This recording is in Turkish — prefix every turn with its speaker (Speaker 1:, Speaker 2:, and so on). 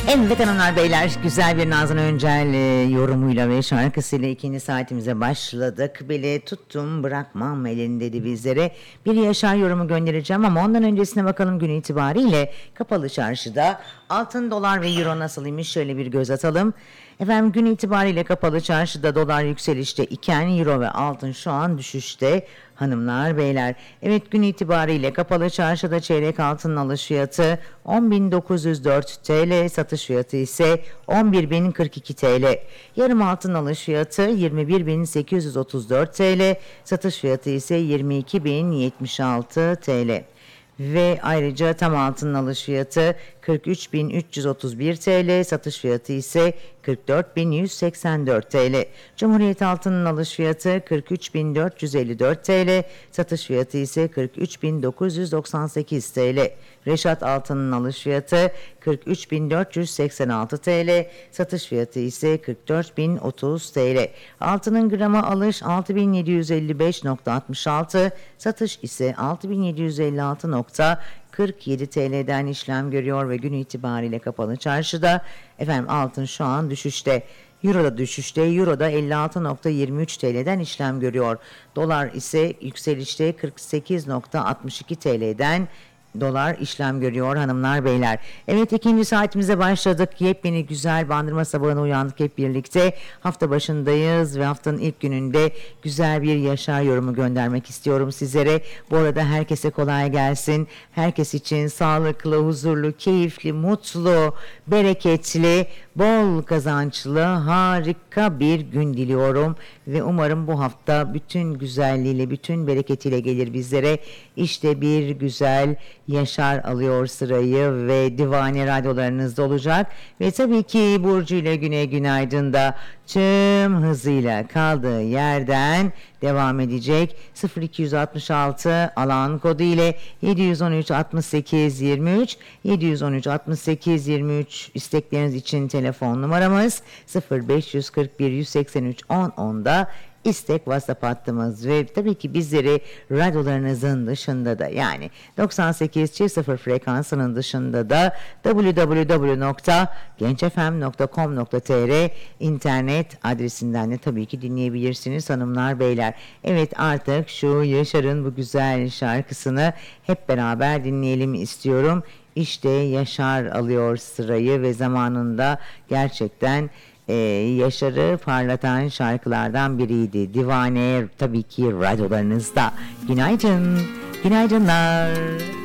Speaker 1: Evet hanımlar beyler, güzel bir Nazan Öncel yorumuyla ve şarkısıyla ikinci saatimize başladık. Bile tuttum bırakmam elini dedi bizlere. Bir Yaşar yorumu göndereceğim ama ondan öncesine bakalım gün itibariyle kapalı çarşıda altın, dolar ve euro nasılmış şöyle bir göz atalım. Efendim gün itibariyle kapalı çarşıda dolar yükselişte iken euro ve altın şu an düşüşte hanımlar beyler. Evet gün itibariyle kapalı çarşıda çeyrek altının alış fiyatı 10.904 TL, satış fiyatı ise 11.042 TL. Yarım altın alış fiyatı 21.834 TL, satış fiyatı ise 22.076 TL. Ve ayrıca tam altının alış fiyatı 43.331 TL, satış fiyatı ise 44.184 TL. Cumhuriyet altının alış fiyatı 43.454 TL, satış fiyatı ise 43.998 TL. Reşat altının alış fiyatı 43.486 TL, satış fiyatı ise 44.030 TL. Altının gramı alış 6.755.66, satış ise 6.756.47 TL'den işlem görüyor ve gün itibariyle kapalı çarşıda efendim altın şu an düşüşte. Euro da düşüşte. Euro da 56.23 TL'den işlem görüyor. Dolar ise yükselişte 48.62 TL'den dolar işlem görüyor hanımlar beyler. Evet ikinci saatimize başladık. Yepyeni güzel Bandırma sabahına uyandık hep birlikte. Hafta başındayız ve haftanın ilk gününde güzel bir Yaşar yorumu göndermek istiyorum sizlere. Bu arada herkese kolay gelsin. Herkes için sağlıklı, huzurlu, keyifli, mutlu, bereketli, bol kazançlı, harika bir gün diliyorum. Ve umarım bu hafta bütün güzelliğiyle, bütün bereketiyle gelir bizlere. İşte bir güzel Yaşar alıyor sırayı ve Divane radyolarınızda olacak. Ve tabii ki Burcu ile Güney Günaydın da tüm hızıyla kaldığı yerden devam edecek. 0266 alan kodu ile 713 68 23 713 68 23 istekleriniz için telefon numaramız 0541 183 10 10'da istek WhatsApp hattımız ve tabii ki bizleri radyolarınızın dışında da yani 98.0 frekansının dışında da www.gençfm.com.tr internet adresinden de tabii ki dinleyebilirsiniz hanımlar beyler. Evet artık şu Yaşar'ın bu güzel şarkısını hep beraber dinleyelim istiyorum. İşte Yaşar alıyor sırayı ve zamanında gerçekten Yaşar'ı parlatan şarkılardan biriydi. Divane tabii ki radyolarınızda. Günaydın, günaydınlar.